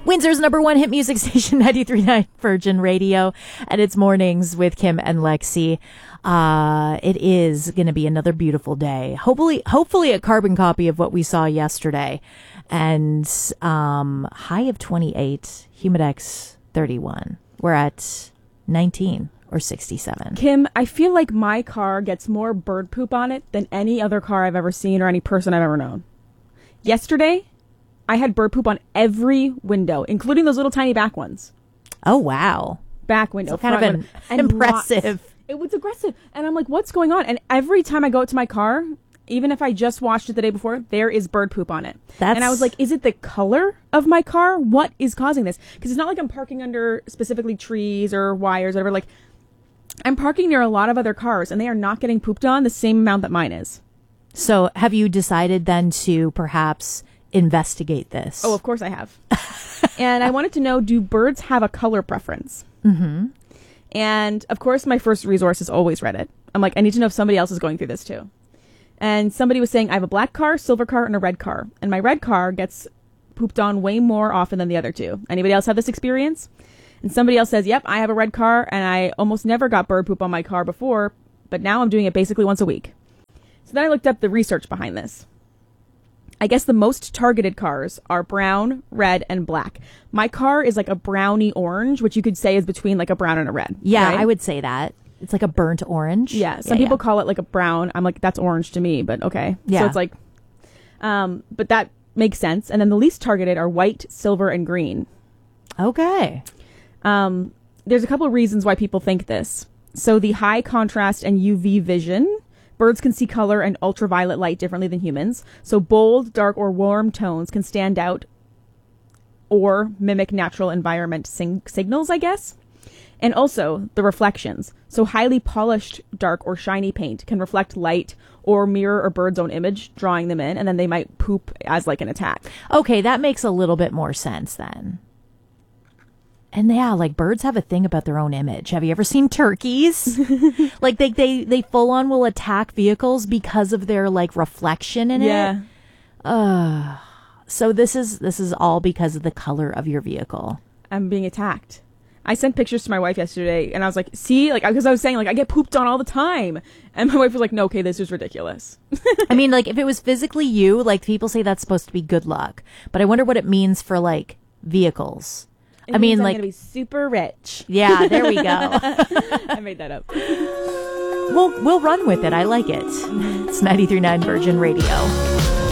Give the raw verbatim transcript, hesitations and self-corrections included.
Windsor's number one hit music station, ninety-three point nine Virgin Radio, and it's Mornings with Kim and Lexi. Uh, it is going to be another beautiful day. Hopefully, hopefully a carbon copy of what we saw yesterday. And, um, high of twenty-eight, Humidex thirty-one. We're at nineteen or sixty-seven. Kim, I feel like my car gets more bird poop on it than any other car I've ever seen or any person I've ever known. Yesterday, I had bird poop on every window, including those little tiny back ones. Oh, wow. Back window. So kind of an and impressive. Lots. It was aggressive. And I'm like, what's going on? And every time I go out to my car, even if I just washed it the day before, there is bird poop on it. That's... And I was like, is it the color of my car? What is causing this? Because it's not like I'm parking under specifically trees or wires or whatever. Like, I'm parking near a lot of other cars, and they are not getting pooped on the same amount that mine is. So have you decided then to perhaps investigate this? Oh, of course I have. And I wanted to know, do birds have a color preference? Mm-hmm. And, of course, my first resource is always Reddit. I'm like, I need to know if somebody else is going through this, too. And somebody was saying, I have a black car, silver car, and a red car. And my red car gets pooped on way more often than the other two. Anybody else have this experience? And somebody else says, yep, I have a red car, and I almost never got bird poop on my car before, but now I'm doing it basically once a week. So then I looked up the research behind this. I guess the most targeted cars are brown, red, and black. My car is like a browny orange, which you could say is between like a brown and a red. Yeah, right? I would say that. It's like a burnt orange. Yeah, some yeah, people yeah. call it like a brown. I'm like, that's orange to me, but okay. Yeah. So it's like, um, but that makes sense. And then the least targeted are white, silver, and green. Okay. Um, there's a couple of reasons why people think this. So the high contrast and U V vision. Birds can see color and ultraviolet light differently than humans. So bold, dark, or warm tones can stand out or mimic natural environment sing- signals, I guess. And also the reflections. So highly polished, dark, or shiny paint can reflect light or mirror a bird's own image, drawing them in, and then they might poop as like an attack. Okay, that makes a little bit more sense then. And yeah, like birds have a thing about their own image. Have you ever seen turkeys? Like they, they, they full on will attack vehicles because of their like reflection in yeah. it. Uh, so this is, this is all because of the color of your vehicle. I'm being attacked. I sent pictures to my wife yesterday and I was like, see, like, because I was saying like, I get pooped on all the time. And my wife was like, no, okay, this is ridiculous. I mean, like if it was physically you, like people say that's supposed to be good luck, but I wonder what it means for like vehicles. It I mean, I'm like, gonna be super rich. Yeah, there we go. I made that up. We'll we'll run with it. I like it. It's ninety-three point nine Virgin Radio.